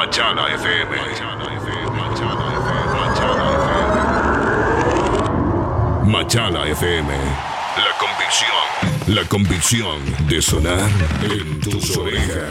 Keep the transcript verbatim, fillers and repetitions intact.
Machala F M. Machala F M. Machala F M. La convicción. La convicción de sonar en tus orejas.